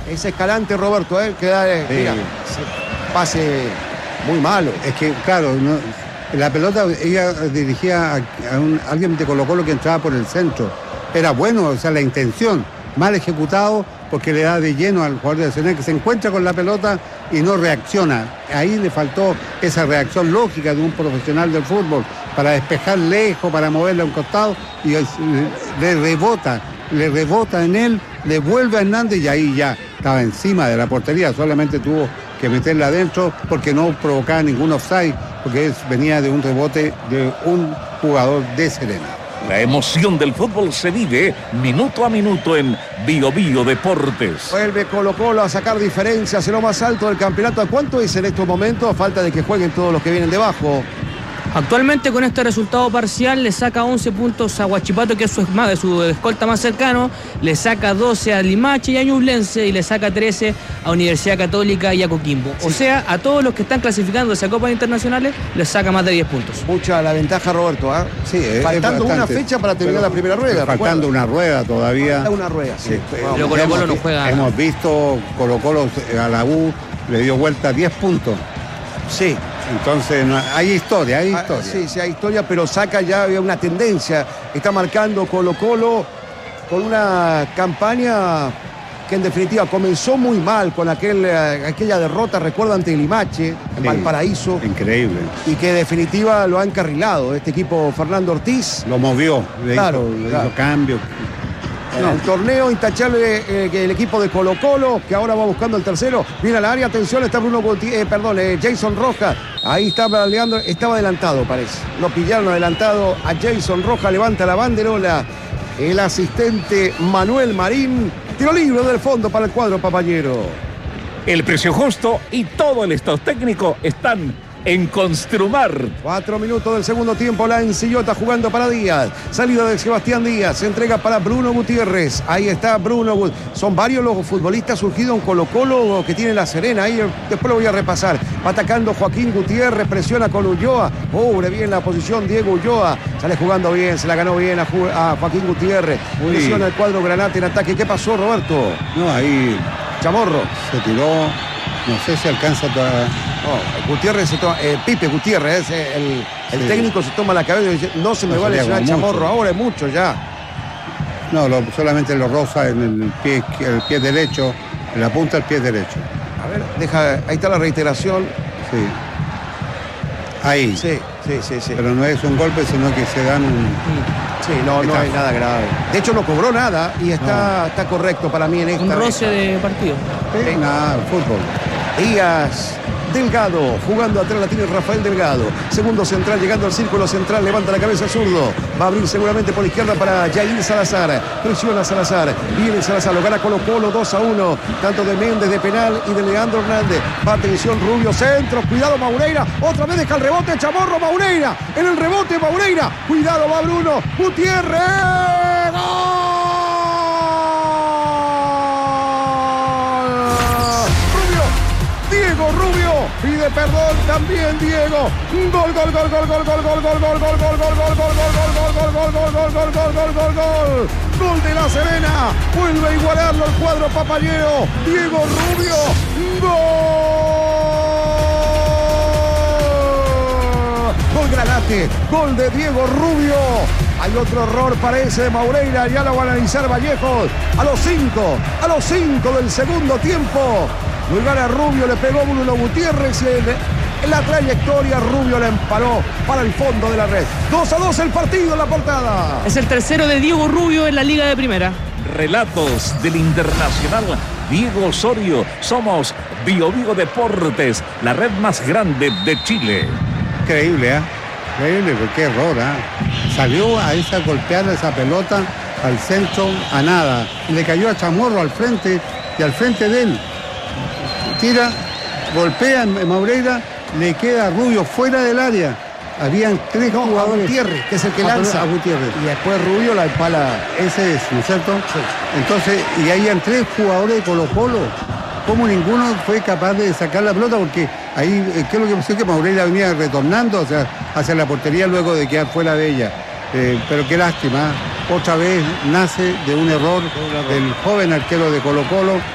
Es Escalante, Roberto, que da, mira, pase muy malo. Es que, claro, la pelota ella dirigía a alguien de Colo-Colo que entraba por el centro. Era bueno, o sea, la intención, mal ejecutado, porque le da de lleno al jugador de Nacional que se encuentra con la pelota y no reacciona. Ahí le faltó esa reacción lógica de un profesional del fútbol para despejar lejos, para moverle a un costado, y le rebota en él, le vuelve a Hernández y ahí ya estaba encima de la portería, solamente tuvo que meterla adentro porque no provocaba ningún offside, porque venía de un rebote de un jugador de Serena. La emoción del fútbol se vive minuto a minuto en Bio Bio Deportes. Vuelve Colo-Colo a sacar diferencias en lo más alto del campeonato. ¿A cuánto es en estos momentos? A falta de que jueguen todos los que vienen debajo. Actualmente con este resultado parcial le saca 11 puntos a Huachipato, que es su escolta más cercano, le saca 12 a Limache y a Ñublense y le saca 13 a Universidad Católica y a Coquimbo. Sí. O sea, a todos los que están clasificándose a Copas Internacionales les saca más de 10 puntos. Mucha la ventaja, Roberto, ¿eh? Sí, faltando una fecha para terminar la primera rueda. Faltando una rueda todavía. Una rueda, sí. Pero Colo-Colo no juega. Hemos visto Colo-Colo a la U, le dio vuelta 10 puntos. Sí. Entonces hay historia. Sí, hay historia, pero saca ya una tendencia. Está marcando Colo-Colo con una campaña que en definitiva comenzó muy mal con aquella derrota, recuerda, ante Limache, en Valparaíso. Increíble. Y que en definitiva lo ha encarrilado este equipo. Fernando Ortiz lo movió, le hizo cambio. El torneo intachable el equipo de Colo-Colo, que ahora va buscando el tercero. Viene al área, atención, está Jason Rojas. Ahí estaba adelantado, parece. Lo pillaron adelantado a Jason Rojas, levanta la banderola. El asistente Manuel Marín. Tiro libre del fondo para el cuadro papayero. El precio justo y todo el estado técnico están en Construmar. 4 minutos del segundo tiempo, la Encillota jugando para Díaz. Salida de Sebastián Díaz, se entrega para Bruno Gutiérrez. Ahí está Bruno. Son varios los futbolistas surgidos en Colo-Colo que tiene La Serena. Ahí después lo voy a repasar. Va atacando Joaquín Gutiérrez, presiona con Ulloa. Cubre bien la posición Diego Ulloa. Sale jugando bien, se la ganó bien a Joaquín Gutiérrez. Presiona el cuadro Granate en ataque. ¿Qué pasó, Roberto? No, ahí Chamorro se tiró. No sé si alcanza toda. Gutiérrez se toma, Pipe Gutiérrez, el técnico se toma la cabeza y dice, no se me va a lesionar Chamorro, ahora es mucho ya. No, solamente lo roza en el pie derecho, en la punta del pie derecho. A ver, ahí está la reiteración. Sí. Ahí. Sí. Pero no es un golpe, sino que se dan un. Sí, no hay nada grave. De hecho, no cobró nada y está correcto para mí en esta. Un roce de partido. Nada, fútbol. Díaz, Delgado, jugando atrás la tiene Rafael Delgado. Segundo central, llegando al círculo central, levanta la cabeza zurdo. Va a abrir seguramente por la izquierda para Jair Salazar. Presiona Salazar. Viene Salazar, lo gana Colo-Colo 2-1. Tanto de Méndez de penal y de Leandro Hernández. Va atención Rubio, centro. Cuidado Maureira. Otra vez deja el rebote Chamorro Maureira. En el rebote Maureira. Cuidado, va Bruno Gutiérrez. ¡Gol! Diego Rubio pide perdón también Diego. Gol. Gol de La Serena. Vuelve a igualarlo el cuadro papayero. Diego Rubio. Gol Granate. Gol de Diego Rubio. Hay otro error, parece, de Maureira. Ya lo va a analizar Vallejos. A los 5 del segundo tiempo. Muy gana Rubio, le pegó Bruno Gutiérrez y en la trayectoria Rubio le empaló para el fondo de la red. 2-2 el partido en la portada. Es el tercero de Diego Rubio en la Liga de Primera. Relatos del internacional Diego Osorio. Somos Bio Bio Deportes, la red más grande de Chile. Increíble, Increíble, qué error, Salió a golpear esa pelota al centro a nada. Le cayó a Chamorro al frente y al frente de él. Tira, golpea en Maureira, le queda a Rubio fuera del área. Habían 3 jugadores. Gutiérrez, que es el que lanza. A Gutiérrez. Y después Rubio la empala. Ese es, ¿no es cierto? Sí. Entonces, y habían 3 jugadores de Colo-Colo. ¿Cómo ninguno fue capaz de sacar la pelota? Porque ahí, ¿qué es lo que pasó? Que Maureira venía retornando hacia la portería luego de quedar fuera de ella. Pero qué lástima. Otra vez nace de un error del joven arquero de Colo-Colo.